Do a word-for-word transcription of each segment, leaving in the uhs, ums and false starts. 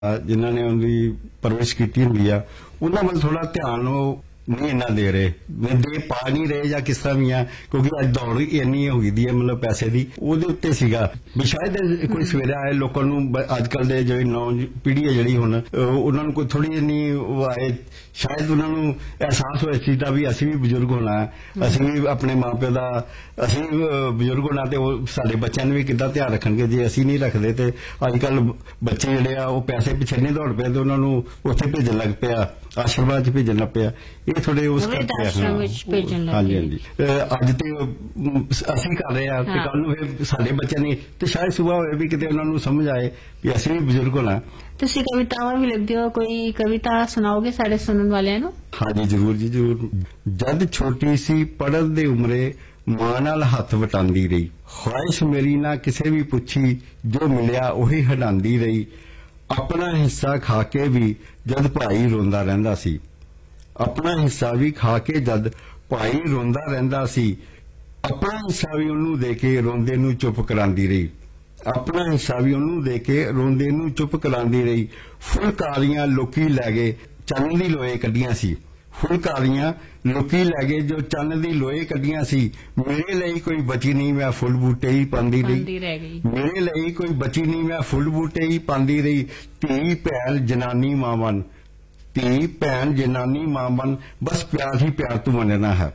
ਜਿਨ੍ਹਾਂ ਨੇ ਉਹਦੀ ਪਰਵਰਿਸ਼ ਕੀਤੀ ਹੁੰਦੀ ਆ ਉਹਨਾਂ ਵੱਲ ਥੋੜਾ ਧਿਆਨ ਉਹ ਨਹੀਂ ਇੰਨਾ ਦੇ ਰਹੇ, ਦੇ ਪਾ ਨਹੀਂ ਰਹੇ ਜਾਂ ਕਿਸ ਤਰ੍ਹਾਂ ਵੀ ਆ, ਕਿਉਂਕਿ ਅੱਜ ਦੌੜ ਇੰਨੀ ਹੋ ਗਈ ਦੀ ਹੈ ਮਤਲਬ ਪੈਸੇ ਦੀ, ਉਹਦੇ ਉੱਤੇ ਸੀਗਾ ਵੀ ਸ਼ਾਇਦ ਕੋਈ ਸਵੇਰਾ ਆਏ ਲੋਕਾਂ ਨੂੰ ਅੱਜ ਕੱਲ ਦੇ ਜਿਹੜੀ ਨੌ ਪੀੜ੍ਹੀ ਹੈ ਜਿਹੜੀ ਹੁਣ ਉਹਨਾਂ ਨੂੰ ਕੋਈ ਥੋੜੀ ਇੰਨੀ ਆਏ, ਸ਼ਾਇਦ ਉਹਨਾਂ ਨੂੰ ਅਹਿਸਾਸ ਹੋਇਆ ਇਸ ਚੀਜ਼ ਦਾ ਵੀ ਅਸੀਂ ਵੀ ਬਜ਼ੁਰਗ ਹੋਣਾ, ਅਸੀਂ ਵੀ ਆਪਣੇ ਮਾਂ ਪਿਓ ਦਾ ਅਸੀਂ ਵੀ ਬਜ਼ੁਰਗ ਹੋਣਾ ਤੇ ਉਹ ਸਾਡੇ ਬੱਚਿਆਂ ਨੂੰ ਵੀ ਕਿੱਦਾਂ ਧਿਆਨ ਰੱਖਣਗੇ ਜੇ ਅਸੀਂ ਨਹੀਂ ਰੱਖਦੇ। ਤੇ ਅੱਜ ਕੱਲ ਬੱਚੇ ਜਿਹੜੇ ਆ ਉਹ ਪੈਸੇ ਪਿੱਛੇ ਨਹੀਂ ਦੌੜ ਪਏ ਤੇ ਉਹਨਾਂ ਨੂੰ ਉੱਥੇ ਭੇਜਣ ਲੱਗ ਪਿਆ, ਆਸ਼ਰਮਾਂ 'ਚ ਭੇਜਣ ਲੱਗ ਪਿਆ। ਇਹ ਥੋੜੇ ਉਸ ਕਰਕੇ ਹਾਂਜੀ ਹਾਂਜੀ ਅੱਜ ਤੇ ਅਸੀਂ ਕਰ ਰਹੇ ਆ ਤੇ ਕੱਲ ਨੂੰ ਫਿਰ ਸਾਡੇ ਬੱਚਿਆਂ ਨੇ ਤੇ ਸ਼ਾਇਦ ਸੁਬਾਹ ਹੋਏ ਵੀ ਕਿਤੇ ਉਹਨਾਂ ਨੂੰ ਸਮਝ ਆਏ ਵੀ ਅਸੀਂ ਵੀ ਬਜ਼ੁਰਗ ਹੋਣਾ। ਤੁਸੀਂ ਕਵਿਤਾਵਾਂ ਵੀ ਲਿਖਦੇ ਹੋ, ਕੋਈ ਕਵਿਤਾ ਸੁਣਾਓਗੇ ਸਾਡੇ ਸੁਣਨ ਵਾਲਿਆਂ ਨੂੰ? ਹਾਂਜੀ ਜ਼ਰੂਰ ਜੀ ਜ਼ਰੂਰ। ਜਦ ਛੋਟੀ ਸੀ ਪੜ੍ਹਨ ਦੀ ਉਮਰੇ ਮਾਂ ਨਾਲ ਹੱਥ ਵਟਾਉਂਦੀ ਰਹੀ, ਖੁਆਇਸ਼ ਮੇਰੀ ਨਾ ਕਿਸੇ ਵੀ ਪੁੱਛੀ, ਜੋ ਮਿਲਿਆ ਉਹੀ ਹਟਾਉਂਦੀ ਰਹੀ, ਆਪਣਾ ਹਿੱਸਾ ਖਾ ਕੇ ਵੀ ਜਦ ਭਾਈ ਰੋਂਦਾ ਰਹਿੰਦਾ ਸੀ, ਆਪਣਾ ਹਿੱਸਾ ਵੀ ਖਾ ਕੇ ਜਦ ਭਾਈ ਰੋਂਦਾ ਰਹਿੰਦਾ ਸੀ, ਆਪਣਾ ਹਿੱਸਾ ਵੀ ਉਹਨੂੰ ਦੇ ਕੇ ਰੋਂਦੇ ਨੂੰ ਚੁੱਪ ਕਰਾਉਂਦੀ ਰਹੀ, ਆਪਣਾ ਹਿੱਸਾ ਵੀ ਉਹਨੂੰ ਦੇ ਕੇ ਰੋਂਦੇ ਨੂੰ ਚੁੱਪ ਕਰਾਉਂਦੀ ਰਹੀ, ਫੁਲਕਾਰੀਆਂ ਲੋਕੀ ਲੈ ਗਏ ਚੰਨ ਦੀ ਲੋਏ ਕੱਢੀਆਂ ਸੀ, ਫੁਲਕਾਰੀਆਂ ਲੋਕੀ ਲੈ ਗਏ ਜੋ ਚੰਨ ਦੀ ਲੋਏ ਕੱਢੀਆਂ ਸੀ, ਮੇਰੇ ਲਈ ਕੋਈ ਬਚੀ ਨਹੀਂ ਮੈਂ ਫੁੱਲ ਬੂਟੇ ਹੀ ਪਾਉਂਦੀ ਰਹੀ, ਮੇਰੇ ਲਈ ਕੋਈ ਬਚੀ ਨਹੀਂ ਮੈਂ ਫੁੱਲ ਬੂਟੇ ਹੀ ਪਾਉਂਦੀ ਰਹੀ, ਧੀ ਭੈਣ ਜਨਾਨੀ ਮਾਂ ਬਣ, ਧੀ ਭੈਣ ਜਨਾਨੀ ਮਾਂ ਬਣ, ਬਸ ਪਿਆਰ ਹੀ ਪਿਆਰ ਤੂੰ ਮੰਨਣਾ ਹੈ,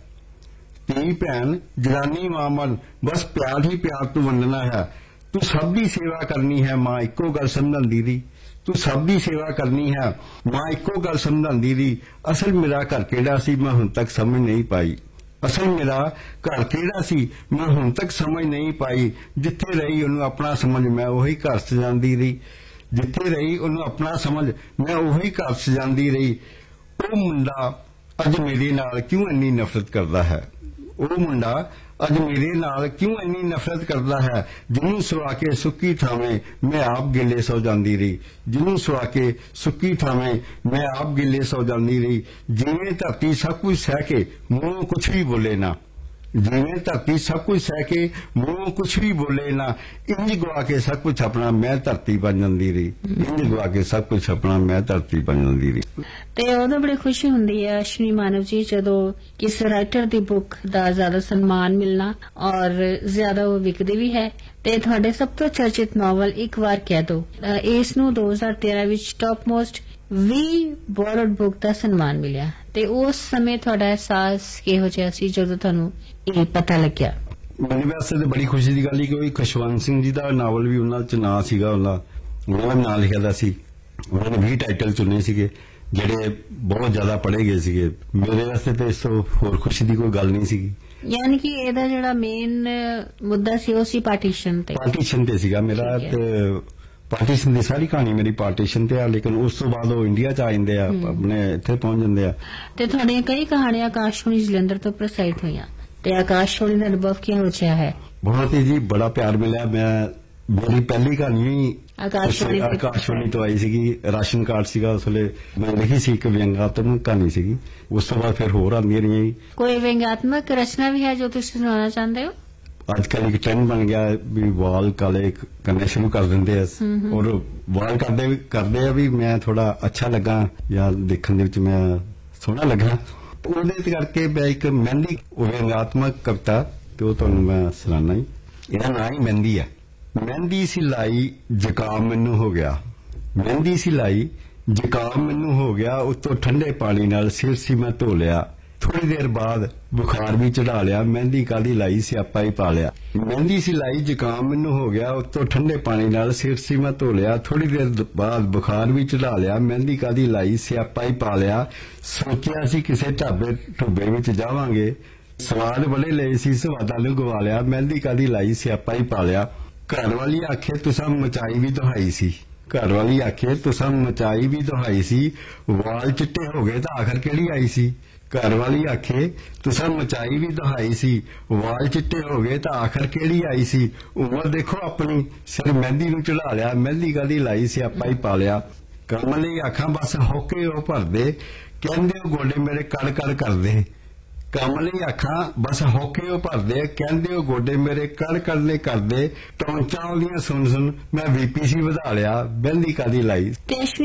ਧੀ ਭੈਣ ਜਨਾਨੀ ਮਾਂ ਬਣ, ਬਸ ਪਿਆਰ ਹੀ ਪਿਆਰ ਤੂੰ ਮੰਨਣਾ ਹੈ, ਤੂੰ ਸਭ ਦੀ ਸੇਵਾ ਕਰਨੀ ਹੈ ਮਾਂ ਇੱਕੋ ਗੱਲ ਸਮਝਾਉਂਦੀ ਰਹੀ, ਤੂੰ ਸਭ ਦੀ ਸੇਵਾ ਕਰਨੀ ਹੈ ਮਾਂ ਇੱਕੋ ਗੱਲ ਸਮਝਾਉਂਦੀ ਰਹੀ, ਅਸਲ ਮੇਰਾ ਘਰ ਕਿਹੜਾ ਸੀ ਮੈਂ ਹੁਣ ਤੱਕ ਸਮਝ ਨਹੀਂ ਪਾਈ, ਅਸਲ ਮੇਰਾ ਘਰ ਕਿਹੜਾ ਸੀ ਮੈਂ ਹੁਣ ਤੱਕ ਸਮਝ ਨਹੀਂ ਪਾਈ, ਜਿੱਥੇ ਰਹੀ ਉਹਨੂੰ ਆਪਣਾ ਸਮਝ ਮੈਂ ਉਹੀ ਘਰ ਸਜਾਉਂਦੀ ਰਹੀ, ਜਿੱਥੇ ਰਹੀ ਉਹਨੂੰ ਆਪਣਾ ਸਮਝ ਮੈਂ ਉਹੀ ਘਰ ਸਜਾਉਂਦੀ ਰਹੀ, ਉਹ ਮੁੰਡਾ ਅੱਜ ਮੇਰੇ ਨਾਲ ਕਿਉਂ ਇੰਨੀ ਨਫ਼ਰਤ ਕਰਦਾ ਹੈ, ਉਹ ਮੁੰਡਾ ਅੱਜ ਮੇਰੇ ਨਾਲ ਕਿਉਂ ਇੰਨੀ ਨਫ਼ਰਤ ਕਰਦਾ ਹੈ, ਜਿਹਨੂੰ ਸੁਆ ਕੇ ਸੁੱਕੀ ਥਾਵੇਂ ਮੈਂ ਆਪ ਗਿੱਲੇ ਸੌ ਜਾਂਦੀ ਰਹੀ, ਜਿਹਨੂੰ ਸੁਆ ਕੇ ਸੁੱਕੀ ਥਾਵੇਂ ਮੈਂ ਆਪ ਗਿੱਲੇ ਸੌ ਜਾਂਦੀ ਰਹੀ, ਜਿਵੇਂ ਧਰਤੀ ਸਭ ਕੁਝ ਸਹਿ ਕੇ ਮੂੰਹੋਂ ਕੁਛ ਵੀ ਬੋਲੇ ਨਾ, ਜਿਵੇਂ ਧਰਤੀ ਸਭ ਕੁਝ ਸਹਿ ਕੇ ਮੂੰਹੋਂ ਕੁਛ ਵੀ ਬੋਲੇ ਨਾ, ਇੰਜ ਗਵਾ ਕੇ ਸਭ ਕੁਝ ਆਪਣਾ ਮੈਂ ਧਰਤੀ ਬਣ ਜਾਂਦੀ ਰਹੀ, ਇੰਜ ਗਵਾ ਕੇ ਸਭ ਕੁਝ ਆਪਣਾ ਮੈਂ ਧਰਤੀ ਬਣ ਜਾਂਦੀ ਰਹੀ। ਤੇ ਉਦੋਂ ਬੜੀ ਖੁਸ਼ੀ ਹੁੰਦੀ ਹੈ ਸ਼੍ਰੀ ਮਾਨਵ ਜੀ ਜਦੋਂ ਕਿਸੇ ਰਾਈਟਰ ਦੀ ਬੁੱਕ ਦਾ ਜ਼ਿਆਦਾ ਸਨਮਾਨ ਮਿਲਣਾ ਔਰ ਜ਼ਿਆਦਾ ਉਹ ਵਿਕਦੀ ਵੀ ਹੈ। ਤੇ ਤੁਹਾਡੇ ਸਭ ਤੋਂ ਚਰਚਿਤ ਨਾਵਲ ਇੱਕ ਵਾਰ ਕਹਿ ਦੋ, ਇਸ ਨੂੰ ਦੋ ਹਜ਼ਾਰ ਤੇਰਾਂ ਵਿੱਚ ਟੌਪ ਮੋਸਟ ਵੀ ਬੋਰਡ ਬੁੱਕ ਦਾ ਸਨਮਾਨ ਮਿਲਿਆ, ਤੇ ਉਸ ਸਮੇਂ ਤੁਹਾਡਾ ਅਹਿਸਾਸ ਕਿਹੋ ਜਿਹਾ ਸੀ ਜਦੋਂ ਤੁਹਾਨੂੰ ਇਹ ਪਤਾ ਲੱਗਿਆ? ਮੇਰੇ ਵਾਸਤੇ ਤਾਂ ਬੜੀ ਖੁਸ਼ੀ ਦੀ ਗੱਲ ਹੀ ਕਿ ਖੁਸ਼ਵੰਤ ਸਿੰਘ ਜੀ ਦਾ ਨਾਵਲ ਵੀ ਉਹਨਾਂ 'ਚ ਨਾਂ ਸੀਗਾ, ਉਹਨਾਂ ਉਹਨਾਂ ਦਾ ਨਾਂ ਲਿਖਿਆ ਦਾ ਸੀ, ਉਹਨਾਂ ਨੇ ਵੀਹ ਟਾਈਟਲ ਚੁਣੇ ਸੀਗੇ ਜਿਹੜੇ ਬਹੁਤ ਜ਼ਿਆਦਾ ਪੜ੍ਹੇ ਗਏ ਸੀਗੇ। ਮੇਰੇ ਵਾਸਤੇ ਤਾਂ ਇਸ ਤੋਂ ਹੋਰ ਖੁਸ਼ੀ ਦੀ ਕੋਈ ਗੱਲ ਨਹੀਂ ਸੀਗੀ। ਯਾਨੀ ਕਿ ਇਹਦਾ ਜਿਹੜਾ ਮੇਨ ਮੁੱਦਾ ਸੀ ਉਹ ਸੀ ਪਾਰਟੀਸ਼ਨ ਤੇ ਪਾਰਟੀਸ਼ਨ ਤੇ ਸੀਗਾ ਮੇਰਾ, ਤੇ ਪਾਰਟੀਸ਼ਨ ਦੀ ਸਾਰੀ ਕਹਾਣੀ ਮੇਰੀ ਪਾਰਟੀਸ਼ਨ ਤੇ ਆ, ਲੇਕਿਨ ਉਸ ਤੋਂ ਬਾਅਦ ਉਹ ਇੰਡੀਆ 'ਚ ਆ ਜਾਂਦੇ ਆ, ਆਪਣੇ ਇੱਥੇ ਪਹੁੰਚ ਜਾਂਦੇ ਆ। ਤੇ ਤੁਹਾਡੀਆਂ ਕਈ ਕਹਾਣੀਆਂ ਆਕਾਸ਼ਵਾਣੀ ਜਲੰਧਰ ਤੋਂ ਪ੍ਰਸਾਰਿਤ ਹੋਈਆਂ, ਤੇ ਆਕਾਸ਼ਵਾਣੀ ਦਾ ਅਨੁਭਵ ਕਿਹੋ ਜਿਹਾ ਹੈ? ਬਹੁਤ ਹੀ ਜੀ ਬੜਾ ਪਿਆਰ ਮਿਲਿਆ। ਮੈਂ ਮੇਰੀ ਪਹਿਲੀ ਕਹਾਣੀ ਹੀ ਆਕਾਸ਼ਵਾਣੀ ਆਕਾਸ਼ਵਾਣੀ ਤੋਂ ਆਈ ਸੀਗੀ, ਰਾਸ਼ਨ ਕਾਰਡ ਸੀਗਾ ਉਸ ਵੇਲੇ, ਮੈਂ ਲਿਖੀ ਸੀ ਇੱਕ ਵਿਅੰਗਾਤਮਕ ਕਹਾਣੀ ਸੀਗੀ, ਉਸ ਤੋਂ ਬਾਅਦ ਫਿਰ ਹੋਰ ਆਉਂਦੀਆਂ ਰਹੀਆਂ। ਕੋਈ ਵਿਅੰਗਾਤਮਕ ਰਚਨਾ ਵੀ ਹੈ ਜੋ ਤੁਸੀਂ ਸੁਣਾਉਣਾ ਚਾਹੁੰਦੇ ਹੋ? ਅੱਜ ਕੱਲ ਇੱਕ ਟ੍ਰੈਂਡ ਬਣ ਗਿਆ ਵੀ ਵਾਲ ਕਾਲੇ ਕਰਨੇ ਸ਼ੁਰੂ ਕਰ ਦਿੰਦੇ ਆ, ਔਰ ਵਾਲ ਕਰਦੇ ਵੀ ਕਰਦੇ ਆ ਵੀ ਮੈਂ ਥੋੜਾ ਅੱਛਾ ਲੱਗਾ ਜਾਂ ਦੇਖਣ ਦੇ ਵਿੱਚ ਮੈਂ ਸੋਹਣਾ ਲੱਗਾ, ਉਹਦੇ ਕਰਕੇ ਮੈਂ ਇੱਕ ਮਹਿੰਦੀ ਵਿਅੰਗਾਤਮਕ ਕਵਿਤਾ ਤੇ ਉਹ ਤੁਹਾਨੂੰ ਮੈਂ ਸੁਣਾਉਣਾ ਹੀ। ਇਹਦਾ ਨਾਂ ਹੀ ਮਹਿੰਦੀ ਹੈ। ਮਹਿੰਦੀ ਸੀ ਲਾਈ ਜ਼ੁਕਾਮ ਮੈਨੂੰ ਹੋ ਗਿਆ, ਮਹਿੰਦੀ ਸੀ ਲਾਈ ਜ਼ੁਕਾਮ ਮੈਨੂੰ ਹੋ ਗਿਆ, ਉੱਤੋਂ ਠੰਡੇ ਪਾਣੀ ਨਾਲ ਸਿਰ ਸੀ ਮੈਂ ਧੋ ਲਿਆ, ਥੋੜੀ ਦੇਰ ਬਾਅਦ ਬੁਖਾਰ ਵੀ ਚੜਾ ਲਿਆ, ਮਹਿੰਦੀ ਕਾਹਦੀ ਲਾਈ ਸਿਆਪਾ ਹੀ ਪਾ ਲਿਆ, ਮਹਿੰਦੀ ਸੀ ਲਾਈ ਜ਼ੁਕਾਮ ਮੈਨੂੰ ਹੋ ਗਿਆ, ਉੱਤੋਂ ਠੰਡੇ ਪਾਣੀ ਨਾਲ ਸਿਰ ਸੀ ਮੈਂ ਧੋ ਲਿਆ, ਥੋੜੀ ਦੇਰ ਬਾਅਦ ਬੁਖਾਰ ਵੀ ਚੜਾ ਲਿਆ, ਮਹਿੰਦੀ ਕਾਹਦੀ ਲਾਈ ਸਿਆਪਾ ਹੀ ਪਾ ਲਿਆ, ਸੋਚਿਆ ਸੀ ਕਿਸੇ ਢਾਬੇ ਢੁੱਬੇ ਵਿੱਚ ਜਾਵਾਂਗੇ, ਸਵਾਦ ਬੜੇ ਲਏ ਸੀ ਸਵਾਦਾਂ ਨੂੰ ਗਵਾ ਲਿਆ, ਮਹਿੰਦੀ ਕਾਹਦੀ ਲਾਈ ਸਿਆਪਾ ਹੀ ਪਾ ਲਿਆ, ਘਰ ਵਾਲੀ ਆਖੇ ਤੁਸਾਂ ਮਚਾਈ ਵੀ ਦੁਹਾਈ ਸੀ, ਘਰ ਵਾਲੀ ਆਖੇ ਤੁਸਾਂ ਮਚਾਈ ਵੀ ਦੁਹਾਈ ਸੀ, ਵਾਲ ਚਿੱਟੇ ਹੋ ਗਏ ਤਾਂ ਆਖਰ ਕਿਹੜੀ ਆਈ ਸੀ, ਘਰ ਵਾਲੀ ਆਖੇ ਤੁਸਾਂ ਮਚਾਈ ਵੀ ਦੁਹਾਈ ਸੀ, ਵਾਲ ਚਿੱਟੇ ਹੋ ਗਏ ਤਾਂ ਆਖਰ ਕਿਹੜੀ ਆਈ ਸੀ, ਉਮਰ ਦੇਖੋ ਆਪਣੀ ਸਿਰ ਮਹਿੰਦੀ ਨੂੰ ਚੜਾ ਲਿਆ, ਮਹਿੰਦੀ ਕਾਹਦੀ ਲਾਈ ਸਿਆਪਾ ਹੀ ਪਾ ਲਿਆ, ਕਮਲੀ ਆਖਾਂ ਬਸ ਹੋਕੇ ਉਹ ਭਰਦੇ, ਕਹਿੰਦੇ ਉਹ ਗੋਡੇ ਮੇਰੇ ਕੜ ਕੜ ਕਰਦੇ, ਕੰਮ ਲਈ ਆਖਾਂ ਬਸ ਹੋਕੇ ਉਹ ਭਰਦੇ ਕਹਿੰਦੇ ਉਹ ਗੋਡੇ ਮੇਰੇ ਕੜ ਕੜਲੇ ਕਰਦੇ ਟੌਂਚਾਂ ਉਹਦੀਆਂ ਸੁਣ ਸੁਣ ਮੈਂ ਬੀਪੀਸੀ ਵਧਾ ਲਿਆ ਬਹਿੰਦੀ ਕਾਦੀ ਲਾਈ। ਤੇ